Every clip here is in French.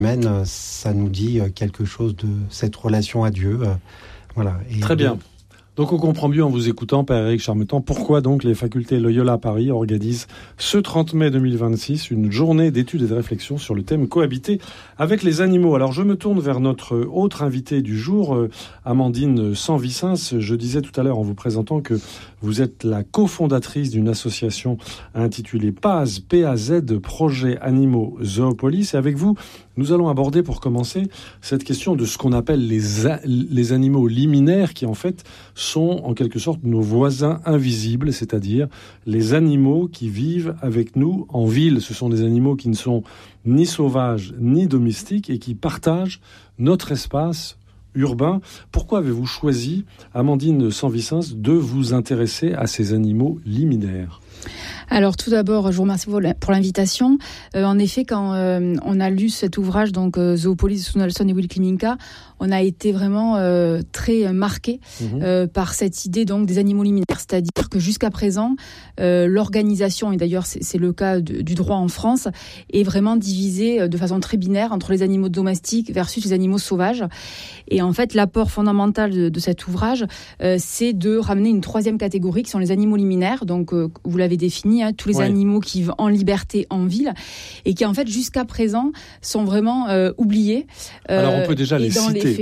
humaine, ça nous dit quelque chose de cette relation à Dieu. Voilà. Et très bien. Donc on comprend mieux en vous écoutant, Père Éric Charmetan, pourquoi donc les facultés Loyola Paris organisent ce 30 mai 2026 une journée d'études et de réflexion sur le thème cohabiter avec les animaux. Alors je me tourne vers notre autre invitée du jour, Amandine Sanvicens. Je disais tout à l'heure en vous présentant que vous êtes la cofondatrice d'une association intitulée PAZ, P-A-Z, Projet Animaux Zoopolis. Et avec vous, nous allons aborder pour commencer cette question de ce qu'on appelle les animaux liminaires qui en fait sont en quelque sorte nos voisins invisibles, c'est-à-dire les animaux qui vivent avec nous en ville. Ce sont des animaux qui ne sont ni sauvages ni domestiques et qui partagent notre espace urbain. Pourquoi avez-vous choisi, Amandine Sanvicens, de vous intéresser à ces animaux liminaires ? Alors tout d'abord, je vous remercie pour l'invitation. En effet, quand on a lu cet ouvrage, donc Zoopolis de Sue Nelson et Will Kliminka, on a été vraiment très marqué par cette idée donc des animaux liminaires. C'est-à-dire que jusqu'à présent, l'organisation, et d'ailleurs c'est le cas du droit en France, est vraiment divisée de façon très binaire entre les animaux domestiques versus les animaux sauvages. Et en fait, l'apport fondamental de cet ouvrage, c'est de ramener une troisième catégorie qui sont les animaux liminaires. Donc vous l'avez défini, tous les animaux qui vivent en liberté en ville et qui en fait jusqu'à présent sont vraiment oubliés. Alors on peut déjà les citer.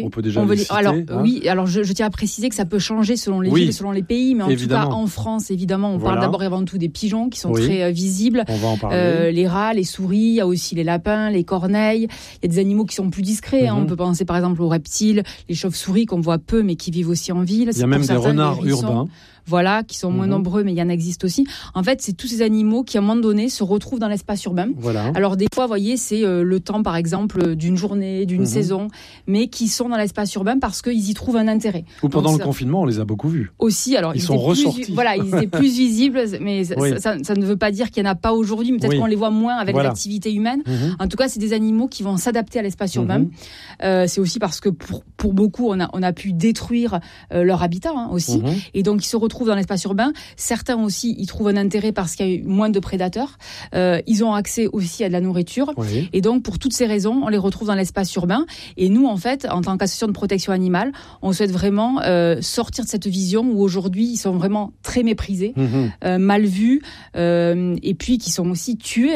Oui, alors je tiens à préciser que ça peut changer selon les villes, selon les pays, mais en tout cas en France, évidemment, on parle d'abord et avant tout des pigeons qui sont très visibles. On va en parler. Les rats, les souris, il y a aussi les lapins, les corneilles. Il y a des animaux qui sont plus discrets. On peut penser par exemple aux reptiles, les chauves-souris qu'on voit peu mais qui vivent aussi en ville. Il y a même des renards urbains. Voilà, qui sont moins nombreux, mais il y en existe aussi. En fait, c'est tous ces animaux qui, à un moment donné, se retrouvent dans l'espace urbain. Voilà. Alors, des fois, vous voyez, c'est le temps, par exemple, d'une journée, d'une saison, mais qui sont dans l'espace urbain parce qu'ils y trouvent un intérêt. Ou pendant le confinement, on les a beaucoup vus. Aussi, alors ils sont ressortis. Ils étaient plus visibles, mais ça ne veut pas dire qu'il n'y en a pas aujourd'hui, mais peut-être qu'on les voit moins avec l'activité humaine. En tout cas, c'est des animaux qui vont s'adapter à l'espace urbain. C'est aussi parce que pour beaucoup, on a pu détruire leur habitat aussi. Et donc, ils se retrouvent dans l'espace urbain. Certains aussi, ils trouvent un intérêt parce qu'il y a eu moins de prédateurs. Ils ont accès aussi à de la nourriture. Et donc, pour toutes ces raisons, on les retrouve dans l'espace urbain. Et nous, en fait, en tant qu'association de protection animale, on souhaite vraiment sortir de cette vision où aujourd'hui, ils sont vraiment très méprisés, mal vus, et puis qui sont aussi tués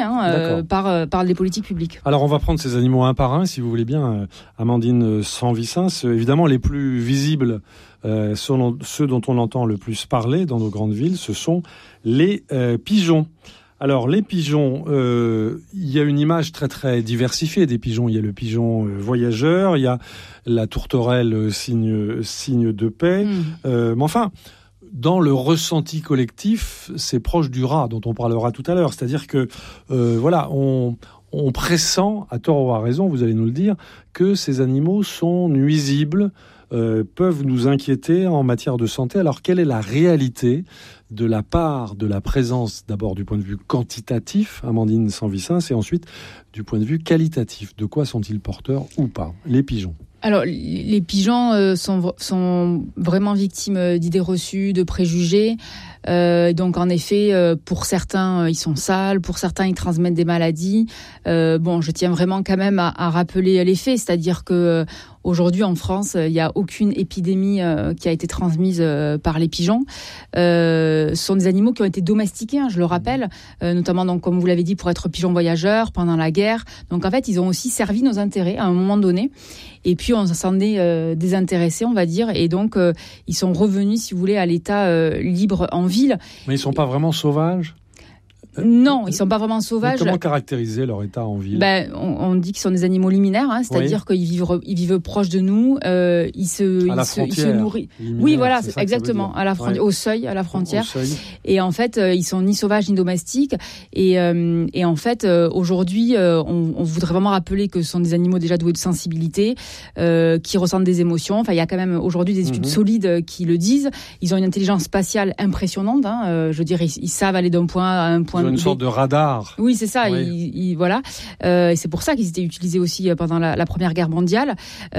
par les politiques publiques. Alors, on va prendre ces animaux un par un, si vous voulez bien, Amandine Sanvicens. Évidemment, les plus visibles, ceux dont on entend le plus parler dans nos grandes villes, ce sont les pigeons. Alors, les pigeons, il y a une image très très diversifiée des pigeons. Il y a le pigeon voyageur, il y a la tourterelle signe de paix. Mais enfin, dans le ressenti collectif, c'est proche du rat dont on parlera tout à l'heure. C'est-à-dire que, on pressent, à tort ou à raison, vous allez nous le dire, que ces animaux sont nuisibles, peuvent nous inquiéter en matière de santé. Alors, quelle est la réalité de la part de la présence, d'abord du point de vue quantitatif, Amandine Sanvicens, et ensuite du point de vue qualitatif? De quoi sont-ils porteurs ou pas, les pigeons? Alors, les pigeons sont vraiment victimes d'idées reçues, de préjugés. Donc, en effet, pour certains, ils sont sales, pour certains, ils transmettent des maladies. Je tiens vraiment quand même à rappeler les faits, c'est-à-dire que aujourd'hui, en France, il n'y a aucune épidémie qui a été transmise par les pigeons. Ce sont des animaux qui ont été domestiqués, je le rappelle, notamment, donc, comme vous l'avez dit, pour être pigeons voyageurs pendant la guerre. Donc, en fait, ils ont aussi servi nos intérêts à un moment donné. Et puis, on s'en est désintéressés, on va dire. Et donc, ils sont revenus, si vous voulez, à l'état libre en ville. Mais ils ne sont pas vraiment sauvages ? Non, ils sont pas vraiment sauvages. Mais comment caractériser leur état en ville ? On dit qu'ils sont des animaux liminaires, c'est-à-dire qu'ils vivent proches de nous, ils se nourrissent. Oui, voilà, c'est exactement, à la frontière, au seuil, à la frontière. Et en fait, ils sont ni sauvages ni domestiques. Et en fait, aujourd'hui, on voudrait vraiment rappeler que ce sont des animaux déjà doués de sensibilité, qui ressentent des émotions. Enfin, il y a quand même aujourd'hui des études solides qui le disent. Ils ont une intelligence spatiale impressionnante. Je veux dire, ils savent aller d'un point A à un point Ils ont une sorte de radar. Oui, c'est ça. Oui. Voilà. Et c'est pour ça qu'ils étaient utilisés aussi pendant la Première Guerre mondiale.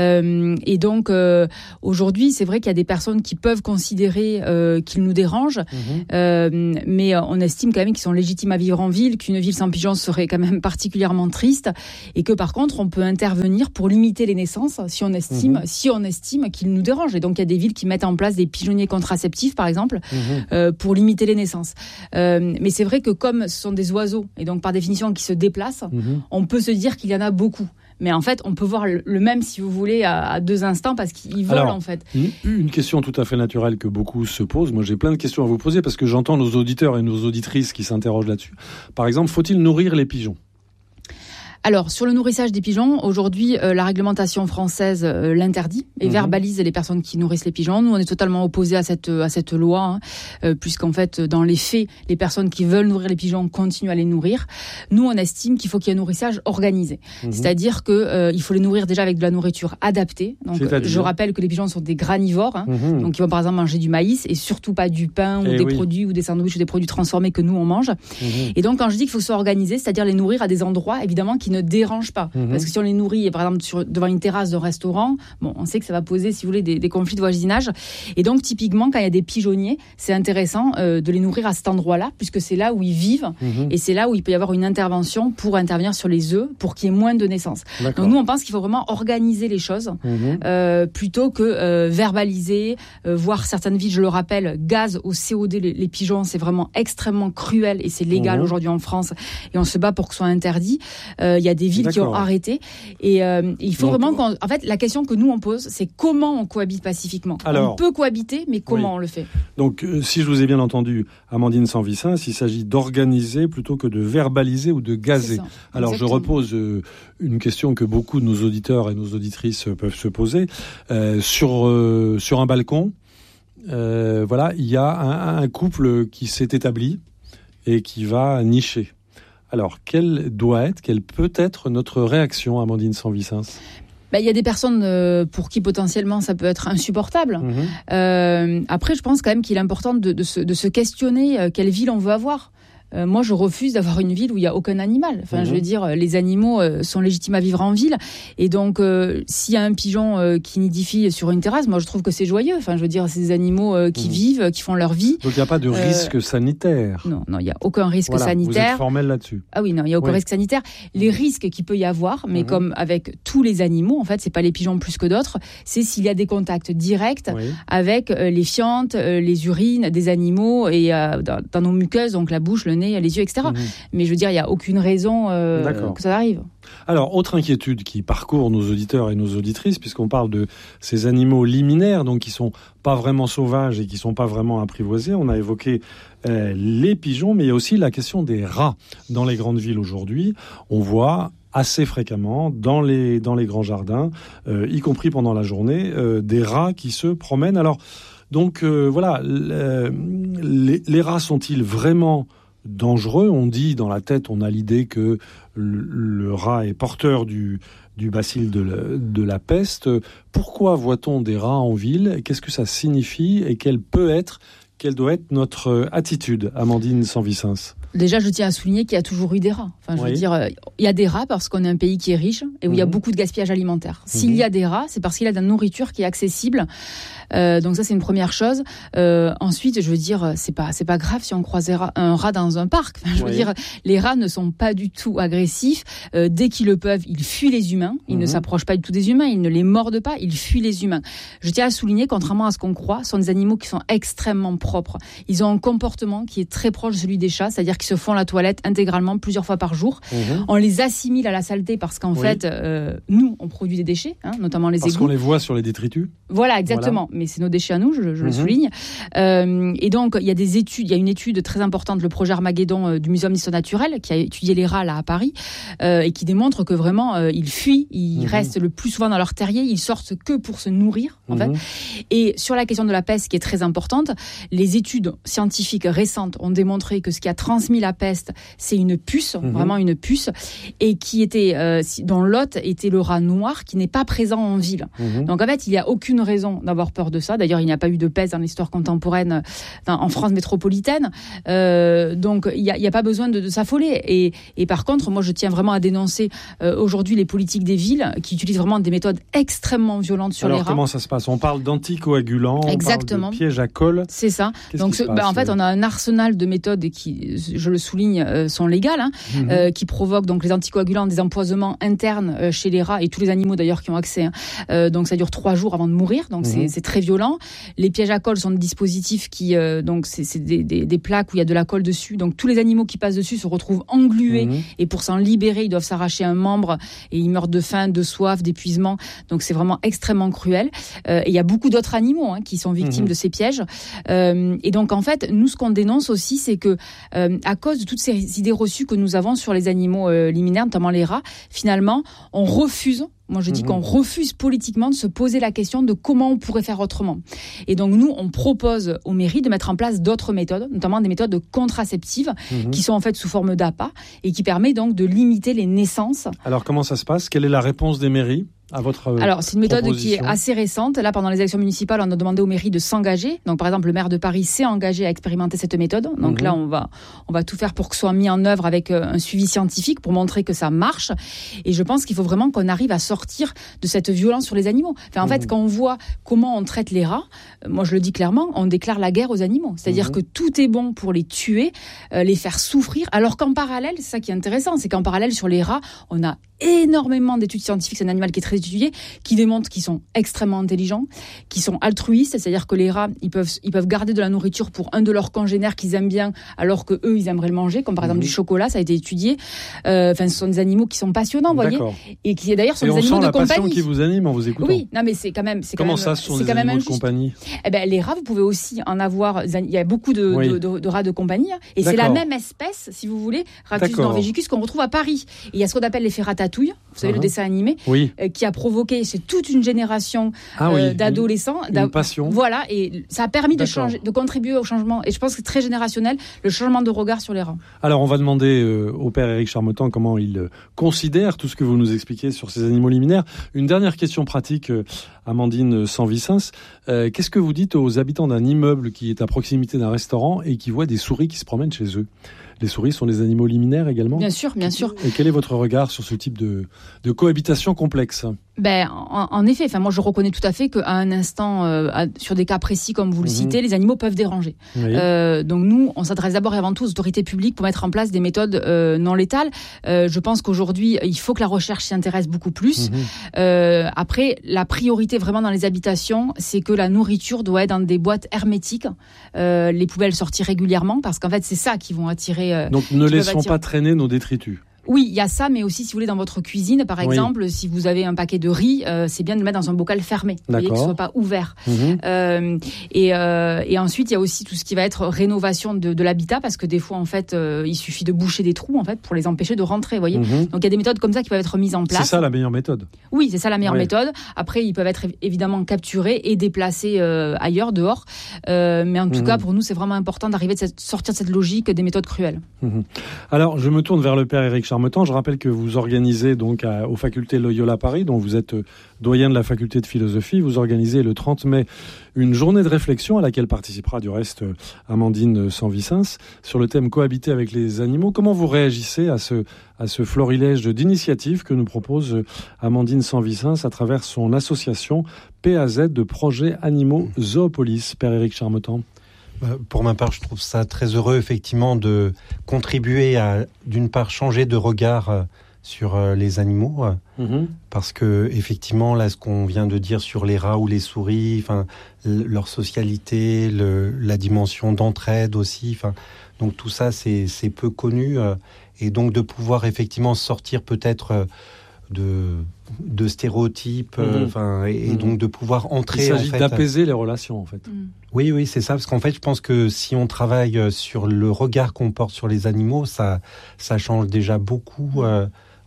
Et donc, aujourd'hui, c'est vrai qu'il y a des personnes qui peuvent considérer qu'ils nous dérangent, mais on estime quand même qu'ils sont légitimes à vivre en ville, qu'une ville sans pigeons serait quand même particulièrement triste, et que par contre, on peut intervenir pour limiter les naissances si on estime qu'ils nous dérangent. Et donc, il y a des villes qui mettent en place des pigeonniers contraceptifs, par exemple, pour limiter les naissances. Mais c'est vrai que comme ce sont des oiseaux, et donc par définition qui se déplacent, on peut se dire qu'il y en a beaucoup. Mais en fait, on peut voir le même, si vous voulez, à 2 instants, parce qu'ils volent, en fait. Une question tout à fait naturelle que beaucoup se posent. Moi, j'ai plein de questions à vous poser, parce que j'entends nos auditeurs et nos auditrices qui s'interrogent là-dessus. Par exemple, faut-il nourrir les pigeons ? Alors, sur le nourrissage des pigeons, aujourd'hui, la réglementation française l'interdit et verbalise les personnes qui nourrissent les pigeons. Nous, on est totalement opposés à cette loi, puisqu'en fait, dans les faits, les personnes qui veulent nourrir les pigeons continuent à les nourrir. Nous, on estime qu'il faut qu'il y ait un nourrissage organisé. C'est-à-dire qu'il faut les nourrir déjà avec de la nourriture adaptée. Donc, je rappelle que les pigeons sont des granivores. Donc, ils vont par exemple manger du maïs et surtout pas du pain ou des produits ou des sandwichs ou des produits transformés que nous, on mange. Et donc, quand je dis qu'il faut que ce soit organisé, c'est-à-dire les nourrir à des endroits, évidemment, qui ne dérangent pas. Parce que si on les nourrit, par exemple, devant une terrasse de restaurant, on sait que ça va poser, si vous voulez, des conflits de voisinage. Et donc, typiquement, quand il y a des pigeonniers, c'est intéressant de les nourrir à cet endroit-là, puisque c'est là où ils vivent et c'est là où il peut y avoir une intervention pour intervenir sur les œufs, pour qu'il y ait moins de naissances. Donc, nous, on pense qu'il faut vraiment organiser les choses plutôt que verbaliser, voir certaines villes, je le rappelle, gaz au COD, les pigeons, c'est vraiment extrêmement cruel et c'est légal aujourd'hui en France et on se bat pour que ce soit interdit. Il y a des villes qui ont arrêté et il faut vraiment en fait la question que nous on pose, c'est comment on cohabite pacifiquement. Alors, on peut cohabiter, mais comment on le fait? Donc si je vous ai bien entendu, Amandine Sanvicens, il s'agit d'organiser plutôt que de verbaliser ou de gazer. Alors exactement. Je repose une question que beaucoup de nos auditeurs et nos auditrices peuvent se poser sur un balcon. Voilà, il y a un couple qui s'est établi et qui va nicher. Alors, quelle peut être notre réaction, Amandine Sanvicens? Il y a des personnes pour qui potentiellement ça peut être insupportable. Après, je pense quand même qu'il est important de se questionner quelle ville on veut avoir. Moi, je refuse d'avoir une ville où il n'y a aucun animal. Enfin, je veux dire, les animaux sont légitimes à vivre en ville. Et donc, s'il y a un pigeon qui nidifie sur une terrasse, moi, je trouve que c'est joyeux. Enfin, je veux dire, c'est des animaux qui vivent, qui font leur vie. Donc, il n'y a pas de risque sanitaire. Non, il n'y a aucun risque sanitaire. Vous êtes formel là-dessus. Ah oui, non, il n'y a aucun risque sanitaire. Les risques qu'il peut y avoir, mais comme avec tous les animaux, en fait, c'est pas les pigeons plus que d'autres, c'est s'il y a des contacts directs avec les fientes, les urines des animaux et dans nos muqueuses, donc la bouche, le nez, les yeux, etc. Mais je veux dire, il n'y a aucune raison que ça arrive. Alors, autre inquiétude qui parcourt nos auditeurs et nos auditrices, puisqu'on parle de ces animaux liminaires, donc qui ne sont pas vraiment sauvages et qui ne sont pas vraiment apprivoisés. On a évoqué les pigeons, mais il y a aussi la question des rats. Dans les grandes villes aujourd'hui, on voit assez fréquemment dans les grands jardins, y compris pendant la journée, des rats qui se promènent. Alors, donc voilà, les rats sont-ils vraiment dangereux? On dit, dans la tête, on a l'idée que le rat est porteur du bacille de la peste. Pourquoi voit-on des rats en ville? Qu'est-ce que ça signifie et quelle doit être notre attitude, Amandine Sanvicens? Déjà, je tiens à souligner qu'il y a toujours eu des rats. Enfin, je veux dire, il y a des rats parce qu'on est un pays qui est riche et où il y a beaucoup de gaspillage alimentaire. S'il y a des rats, c'est parce qu'il y a de la nourriture qui est accessible. Donc ça, c'est une première chose. Ensuite, je veux dire, c'est pas grave si on croise un rat dans un parc. Enfin, je veux dire, les rats ne sont pas du tout agressifs. Dès qu'ils le peuvent, ils fuient les humains. Ils ne s'approchent pas du tout des humains. Ils ne les mordent pas. Ils fuient les humains. Je tiens à souligner, contrairement à ce qu'on croit, ce sont des animaux qui sont extrêmement propres. Ils ont un comportement qui est très proche de celui des chats, c'est-à-dire qu'ils se font la toilette intégralement plusieurs fois par jour. On les assimile à la saleté parce qu'en fait, nous, on produit des déchets, notamment les égouts. Parce qu'on les voit sur les détritus. Voilà, exactement. Mais c'est nos déchets à nous, je le souligne. Et donc, il y a une étude très importante, le projet Armageddon du Muséum d'histoire naturelle, qui a étudié les rats là à Paris, et qui démontre que vraiment, ils fuient, ils restent le plus souvent dans leur terrier, ils sortent que pour se nourrir, en fait. Et sur la question de la peste, qui est très importante, les études scientifiques récentes ont démontré que ce qui a transmis transmis la peste, c'est une puce, vraiment une puce, et qui était, dont l'hôte était le rat noir, qui n'est pas présent en ville. Donc en fait, il n'y a aucune raison d'avoir peur de ça. D'ailleurs, il n'y a pas eu de peste dans l'histoire contemporaine, en France métropolitaine. Donc il n'y a pas besoin de s'affoler. Et par contre, moi je tiens vraiment à dénoncer aujourd'hui les politiques des villes qui utilisent vraiment des méthodes extrêmement violentes sur les rats. Alors comment ça se passe ? On parle d'anticoagulants, exactement. On parle de pièges à colle. C'est ça. Donc en fait, on a un arsenal de méthodes qui, je le souligne, sont légales, qui provoquent donc les anticoagulants, des empoisonnements internes chez les rats et tous les animaux d'ailleurs qui ont accès. Donc ça dure 3 jours avant de mourir, donc c'est très violent. Les pièges à colle sont des dispositifs qui, donc c'est des plaques où il y a de la colle dessus. Donc tous les animaux qui passent dessus se retrouvent englués et pour s'en libérer, ils doivent s'arracher un membre et ils meurent de faim, de soif, d'épuisement. Donc c'est vraiment extrêmement cruel. Et il y a beaucoup d'autres animaux qui sont victimes de ces pièges. Et donc en fait, nous ce qu'on dénonce aussi, c'est que à cause de toutes ces idées reçues que nous avons sur les animaux liminaires, notamment les rats, finalement, on refuse. Moi, je dis qu'on refuse politiquement de se poser la question de comment on pourrait faire autrement. Et donc, nous, on propose aux mairies de mettre en place d'autres méthodes, notamment des méthodes contraceptives qui sont en fait sous forme d'appât et qui permettent donc de limiter les naissances. Alors, comment ça se passe ? Quelle est la réponse des mairies ? Alors, c'est une méthode qui est assez récente. Là, pendant les élections municipales, on a demandé aux mairies de s'engager. Donc, par exemple, le maire de Paris s'est engagé à expérimenter cette méthode. Donc là, on va tout faire pour que ce soit mis en œuvre avec un suivi scientifique pour montrer que ça marche. Et je pense qu'il faut vraiment qu'on arrive à sortir de cette violence sur les animaux. Enfin, en fait, quand on voit comment on traite les rats, moi, je le dis clairement, on déclare la guerre aux animaux. C'est-à-dire que tout est bon pour les tuer, les faire souffrir. Alors qu'en parallèle, c'est ça qui est intéressant, c'est qu'en parallèle, sur les rats, on a énormément d'études scientifiques, c'est un animal qui est très étudié, qui démontrent qu'ils sont extrêmement intelligents, qui sont altruistes, c'est-à-dire que les rats, ils peuvent garder de la nourriture pour un de leurs congénères qu'ils aiment bien, alors que eux, ils aimeraient le manger, comme par exemple du chocolat, ça a été étudié. Enfin, ce sont des animaux qui sont passionnants, vous voyez, et qui d'ailleurs sont des animaux de compagnie. On sent la passion qui vous anime en vous écoutant. Oui, non, mais c'est quand même. Comment ça, ce sont des animaux de compagnie ? Eh ben, les rats, vous pouvez aussi en avoir. Il y a beaucoup de rats de compagnie, et c'est la même espèce, si vous voulez, Ractus norvegicus, qu'on retrouve à Paris. Et il y a ce qu'on appelle l'effet ratatouille. Vous savez, le dessin animé, qui a provoqué chez toute une génération d'adolescents. Une passion. Voilà, et ça a permis de contribuer au changement. Et je pense que c'est très générationnel, le changement de regard sur les rats. Alors, on va demander au père Éric Charmetan comment il considère tout ce que vous nous expliquez sur ces animaux liminaires. Une dernière question pratique, Amandine Sanvicens. Qu'est-ce que vous dites aux habitants d'un immeuble qui est à proximité d'un restaurant et qui voient des souris qui se promènent chez eux ? Les souris sont des animaux liminaires également ? Bien sûr, bien sûr. Et quel est votre regard sur ce type de cohabitation complexe ? Ben, en effet, moi je reconnais tout à fait qu'à un instant, sur des cas précis comme vous le citez, les animaux peuvent déranger. Oui. Donc nous, on s'adresse d'abord et avant tout aux autorités publiques pour mettre en place des méthodes non létales. Je pense qu'aujourd'hui, il faut que la recherche s'y intéresse beaucoup plus. Après, la priorité vraiment dans les habitations, c'est que la nourriture doit être dans des boîtes hermétiques, les poubelles sorties régulièrement, parce qu'en fait c'est ça qui vont attirer. Donc ne laissons pas traîner nos détritus. Oui, il y a ça, mais aussi, si vous voulez, dans votre cuisine, par exemple, si vous avez un paquet de riz, c'est bien de le mettre dans un bocal fermé, vous voyez, que ce soit pas ouvert. Et ensuite, il y a aussi tout ce qui va être rénovation de l'habitat, parce que des fois, en fait, il suffit de boucher des trous, en fait, pour les empêcher de rentrer, vous voyez. Donc, il y a des méthodes comme ça qui peuvent être mises en place. C'est ça la meilleure méthode. Oui, c'est ça la meilleure méthode. Après, ils peuvent être évidemment capturés et déplacés ailleurs, dehors. Mais en tout cas, pour nous, c'est vraiment important d'arriver sortir de cette logique des méthodes cruelles. Alors, je me tourne vers le père Éric Charmetan. Je rappelle que vous organisez donc aux facultés Loyola Paris, dont vous êtes doyen de la faculté de philosophie. Vous organisez le 30 mai une journée de réflexion à laquelle participera du reste Amandine Sanvicens sur le thème cohabiter avec les animaux. Comment vous réagissez à ce florilège d'initiatives que nous propose Amandine Sanvicens à travers son association PAZ de projets animaux Zoopolis, père Éric Charmetan? Pour ma part, je trouve ça très heureux, effectivement, de contribuer à, d'une part, changer de regard sur les animaux, parce que, effectivement, là, ce qu'on vient de dire sur les rats ou les souris, enfin, leur socialité, la dimension d'entraide aussi, enfin, donc tout ça, c'est peu connu, et donc de pouvoir, effectivement, sortir peut-être de stéréotypes, et donc de pouvoir entrer. Il s'agit d'apaiser les relations, en fait. Oui, c'est ça, parce qu'en fait, je pense que si on travaille sur le regard qu'on porte sur les animaux, ça change déjà beaucoup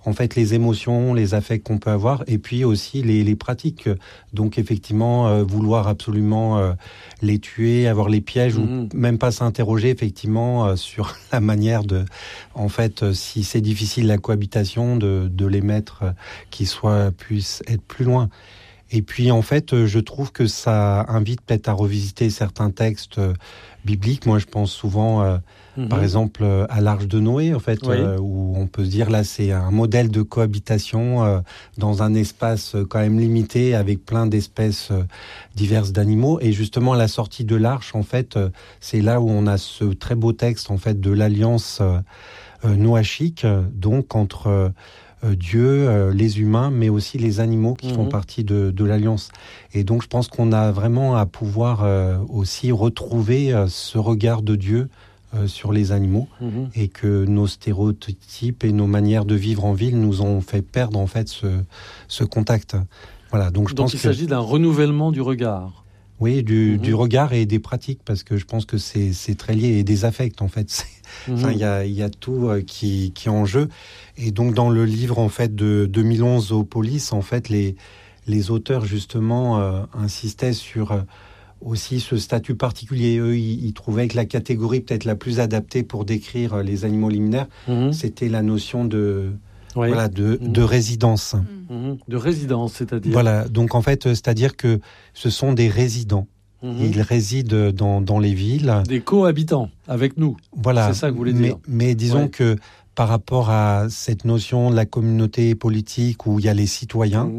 en fait les émotions, les affects qu'on peut avoir, et puis aussi les pratiques. Donc effectivement, vouloir absolument les tuer, avoir les pièges, ou même pas s'interroger effectivement sur la manière de, en fait, si c'est difficile la cohabitation, de les mettre puissent être plus loin. Et puis en fait, je trouve que ça invite peut-être à revisiter certains textes bibliques. Moi, je pense souvent, par exemple, à l'Arche de Noé, en fait, où on peut se dire là, c'est un modèle de cohabitation dans un espace quand même limité, avec plein d'espèces diverses d'animaux. Et justement, à la sortie de l'Arche, en fait, c'est là où on a ce très beau texte, en fait, de l'alliance noachique, donc entre Dieu, les humains, mais aussi les animaux qui font partie de l'Alliance. Et donc, je pense qu'on a vraiment à pouvoir aussi retrouver ce regard de Dieu sur les animaux, et que nos stéréotypes et nos manières de vivre en ville nous ont fait perdre, en fait, ce contact. Voilà, donc il s'agit d'un renouvellement du regard. Oui, du regard et des pratiques, parce que je pense que c'est très lié, et des affects, en fait. Enfin, il y a tout qui est en jeu. Et donc, dans le livre, en fait, de 2011, Zoopolis, en fait, les auteurs, justement, insistaient sur aussi ce statut particulier. Eux, ils trouvaient que la catégorie peut-être la plus adaptée pour décrire les animaux liminaires, c'était la notion de résidence. De résidence, c'est-à-dire. Voilà, donc en fait, c'est-à-dire que ce sont des résidents. Ils résident dans les villes. Des cohabitants avec nous. Voilà. C'est ça que vous voulez dire. Mais disons que par rapport à cette notion de la communauté politique où il y a les citoyens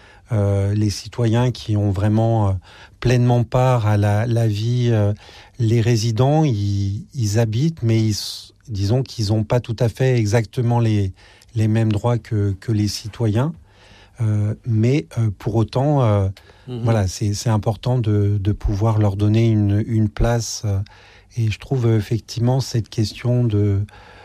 qui ont vraiment pleinement part à la vie, les résidents, ils habitent, mais disons qu'ils n'ont pas tout à fait exactement les mêmes droits que les citoyens, mais pour autant, voilà, c'est important de pouvoir leur donner une place. Et je trouve effectivement cette question de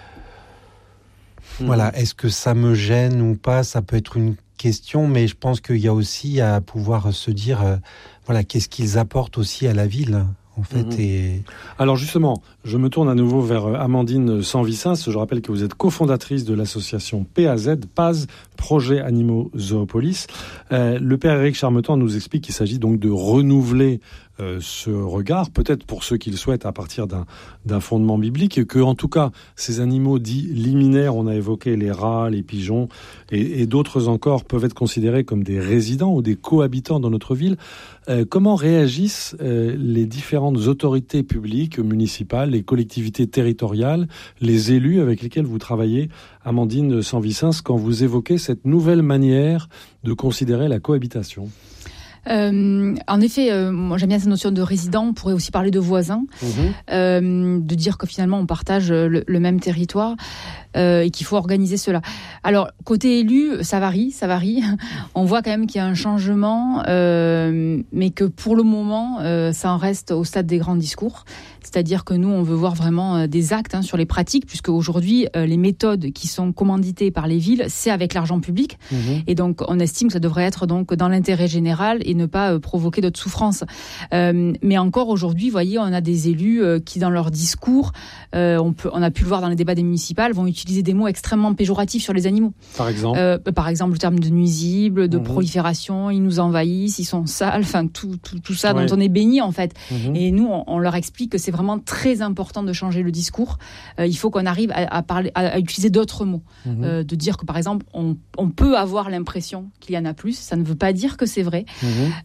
voilà, est-ce que ça me gêne ou pas? Ça peut être une question, mais je pense qu'il y a aussi à pouvoir se dire, voilà, qu'est-ce qu'ils apportent aussi à la ville, en fait. Et... Alors justement, je me tourne à nouveau vers Amandine Sanvicens. Je rappelle que vous êtes cofondatrice de l'association PAZ, Projet Animaux Zoopolis. Le père Éric Charmetan nous explique qu'il s'agit donc de renouveler ce regard, peut-être pour ceux qui le souhaitent à partir d'un fondement biblique, et que en tout cas ces animaux dits liminaires, on a évoqué les rats, les pigeons et d'autres encore, peuvent être considérés comme des résidents ou des cohabitants dans notre ville. Comment réagissent les différentes autorités publiques, municipales, les collectivités territoriales, les élus avec lesquels vous travaillez, Amandine Sanvicens, quand vous évoquez cette nouvelle manière de considérer la cohabitation? En effet, moi j'aime bien cette notion de résident. On pourrait aussi parler de voisins, de dire que finalement on partage le même territoire et qu'il faut organiser cela. Alors côté élu, ça varie. On voit quand même qu'il y a un changement, mais que pour le moment, ça en reste au stade des grands discours. C'est-à-dire que nous, on veut voir vraiment des actes sur les pratiques, puisque aujourd'hui, les méthodes qui sont commanditées par les villes, c'est avec l'argent public. Et donc, on estime que ça devrait être donc dans l'intérêt général et ne pas provoquer d'autres souffrances. Mais encore aujourd'hui, vous voyez, on a des élus qui, dans leur discours, on a pu le voir dans les débats des municipales, vont utiliser des mots extrêmement péjoratifs sur les animaux. Par exemple le terme de nuisible, de prolifération, ils nous envahissent, ils sont sales, enfin tout ça dont on est béni en fait. Et nous, on leur explique que c'est vraiment très important de changer le discours. Il faut qu'on arrive à parler, à utiliser d'autres mots, de dire que par exemple, on peut avoir l'impression qu'il y en a plus. Ça ne veut pas dire que c'est vrai.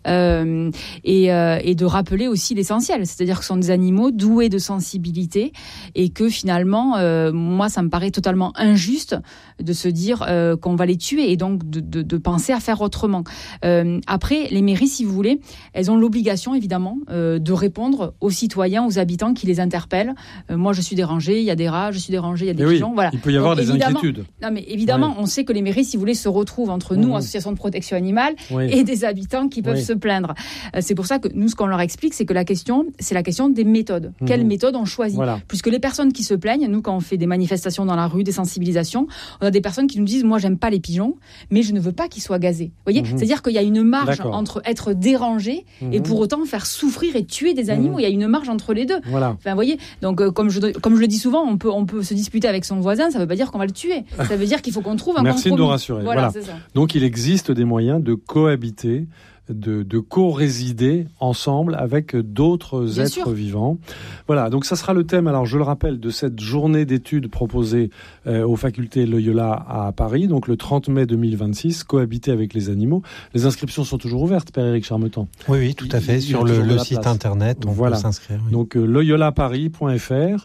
Et de rappeler aussi l'essentiel, c'est-à-dire que ce sont des animaux doués de sensibilité et que finalement, moi, ça me paraît totalement injuste de se dire qu'on va les tuer et donc de penser à faire autrement. Après, les mairies, si vous voulez, elles ont l'obligation, évidemment, de répondre aux citoyens, aux habitants qui les interpellent. Moi, je suis dérangée, il y a des rats, je suis dérangée, il y a des pigeons. Voilà. Il peut y avoir des inquiétudes. Non, mais évidemment, on sait que les mairies, si vous voulez, se retrouvent entre nous, associations de protection animale, et des habitants qui peuvent se plaindre. C'est pour ça que nous, ce qu'on leur explique, c'est que la question des méthodes. Quelles méthodes on choisit? Puisque les personnes qui se plaignent, nous, quand on fait des manifestations dans la rue, des sensibilisations, on a des personnes qui nous disent, moi, j'aime pas les pigeons, mais je ne veux pas qu'ils soient gazés. Vous voyez, c'est-à-dire qu'il y a une marge entre être dérangé et pour autant faire souffrir et tuer des animaux. Il y a une marge entre les deux. Enfin, vous voyez, donc comme je le dis souvent, on peut se disputer avec son voisin, ça ne veut pas dire qu'on va le tuer. Ça veut dire qu'il faut qu'on trouve un compromis. Merci de nous rassurer. Voilà. C'est ça. Donc il existe des moyens de cohabiter, de co-résider ensemble avec d'autres êtres vivants. Voilà, donc ça sera le thème, alors je le rappelle, de cette journée d'études proposée aux facultés Loyola à Paris, donc le 30 mai 2026, cohabiter avec les animaux. Les inscriptions sont toujours ouvertes, Père-Éric Charmetan. Oui, tout à fait, sur le site internet, on peut s'inscrire. Oui. Donc loyolaparis.fr.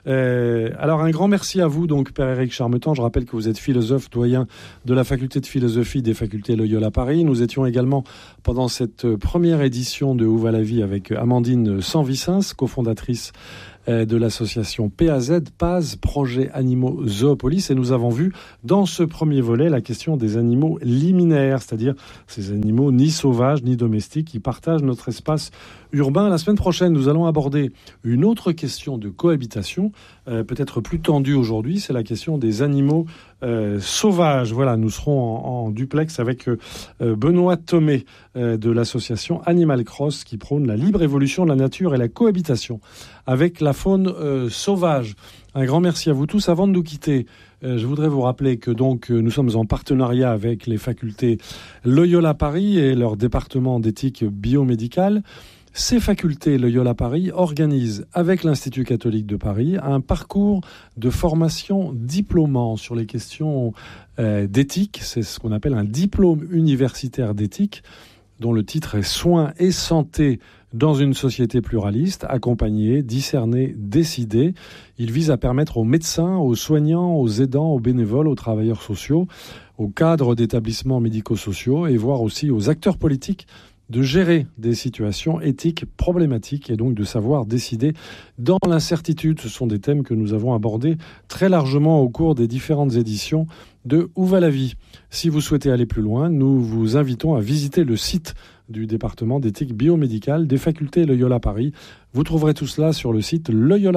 Alors un grand merci à vous, donc Père-Éric Charmetan. Je rappelle que vous êtes philosophe, doyen de la faculté de philosophie des facultés Loyola Paris. Nous étions également pendant cette première édition de Où va la vie avec Amandine Sanvicens, cofondatrice de l'association PAZ, Projet Animaux Zoopolis, et nous avons vu dans ce premier volet la question des animaux liminaires, c'est-à-dire ces animaux ni sauvages ni domestiques qui partagent notre espace urbain. La semaine prochaine, nous allons aborder une autre question de cohabitation, peut-être plus tendue aujourd'hui, c'est la question des animaux sauvages. Voilà, nous serons en duplex avec Benoît Thomé de l'association Animal Cross qui prône la libre évolution de la nature et la cohabitation avec la faune sauvage. Un grand merci à vous tous. Avant de nous quitter, je voudrais vous rappeler que donc nous sommes en partenariat avec les facultés Loyola Paris et leur département d'éthique biomédicale. Ces facultés Loyola Paris organisent avec l'Institut catholique de Paris un parcours de formation diplômant sur les questions d'éthique. C'est ce qu'on appelle un diplôme universitaire d'éthique, dont le titre est « Soins et santé dans une société pluraliste, accompagner, discerner, décider ». Il vise à permettre aux médecins, aux soignants, aux aidants, aux bénévoles, aux travailleurs sociaux, aux cadres d'établissements médico-sociaux et voire aussi aux acteurs politiques de gérer des situations éthiques problématiques et donc de savoir décider dans l'incertitude. Ce sont des thèmes que nous avons abordés très largement au cours des différentes éditions de Où va la vie. Si vous souhaitez aller plus loin, nous vous invitons à visiter le site du département d'éthique biomédicale des facultés Loyola Paris. Vous trouverez tout cela sur le site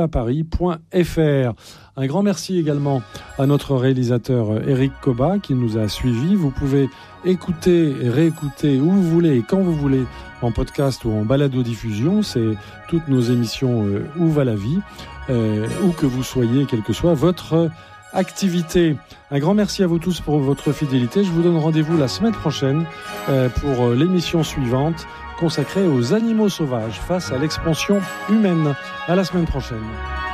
loyolaparis.fr. Un grand merci également à notre réalisateur Eric Coba qui nous a suivis. Vous pouvez écouter et réécouter où vous voulez et quand vous voulez en podcast ou en balado-diffusion. C'est toutes nos émissions Où va la vie, où que vous soyez, quelle que soit votre activité. Un grand merci à vous tous pour votre fidélité. Je vous donne rendez-vous la semaine prochaine pour l'émission suivante consacrée aux animaux sauvages face à l'expansion humaine. À la semaine prochaine.